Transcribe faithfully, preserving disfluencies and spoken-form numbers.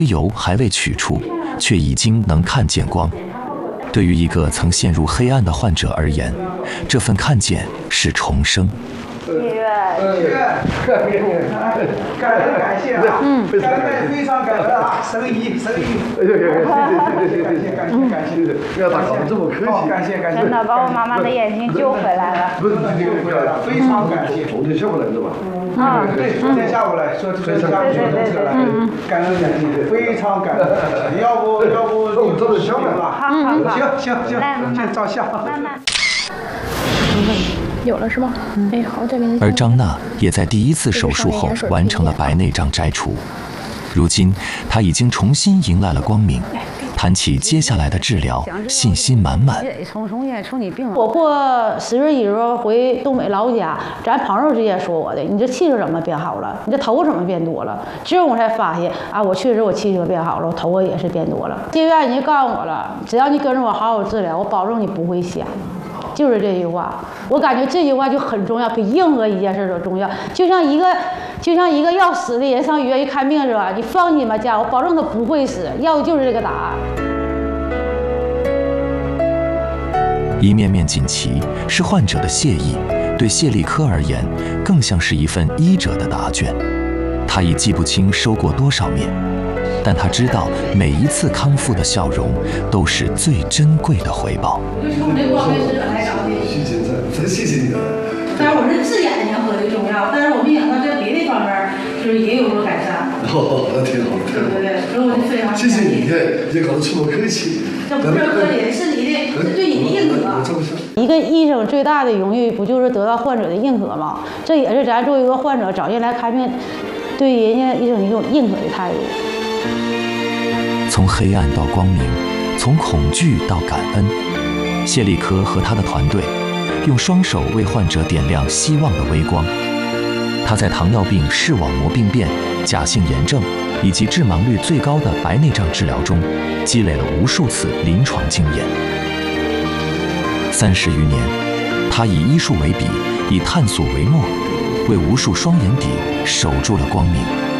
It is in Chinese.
油还未取出，却已经能看见光。对于一个曾陷入黑暗的患者而言，这份看见是重生。 谢谢，感恩感谢啊，嗯，感恩非常感恩啊，神医神医，哎呦呦，谢谢谢谢感谢感谢感谢，不要打扰，这么客气，感谢感谢， 真的把我妈妈的眼睛救回来了， 不是这个回来了，非常感谢，昨天下午来的吧？啊，对，昨天下午来，说昨天下午坐车来，感恩感谢，非常感恩，要不要不你照着相吧？ 好好好， 行行行，先照相。 慢慢。 有了是吧？哎，好，再给你。 而张娜也在第一次手术后完成了白内障摘除，如今她已经重新迎来了光明。谈起接下来的治疗，信心满满。 从从现从你病了，我过十月一时候回东北老家，咱朋友之间说我的，你这气色怎么变好了？你这头发怎么变多了？之后我才发现啊，我确实我气色变好了，我头发也是变多了。医院已经告诉我了，只要你跟着我好好治疗，我保证你不会瞎。就是这句话，我感觉这句话就很重要，比任何一件事都重要。就像一个，就像一个要死的人上医院一看病是吧？你放心吧，家我保证他不会死，要的就是这个答案。 一面面锦旗是患者的谢意，对谢立科而言，更像是一份医者的答卷。他已记不清收过多少面，但他知道每一次康复的笑容都是最珍贵的回报。 没光没使者来找你， 谢谢真谢谢你了。 但是我是治眼睛合的重要，但是我没想到在别的方面就是也有所改善。 哦，那挺好，挺好。 对对对，所以我就非常谢谢你，看也搞得这么客气。 这不是客气，是你的，是对你的认可。 一个医生最大的荣誉不就是得到患者的认可吗？这也是咱作为一个患者找人来看病，对人家一种一种认可的态度。 从黑暗到光明，从恐惧到感恩，谢立科和他的团队用双手为患者点亮希望的微光。他在糖尿病视网膜病变、假性炎症以及致盲率最高的白内障治疗中，积累了无数次临床经验。三十余年，他以医术为笔，以探索为墨，为无数双眼底守住了光明。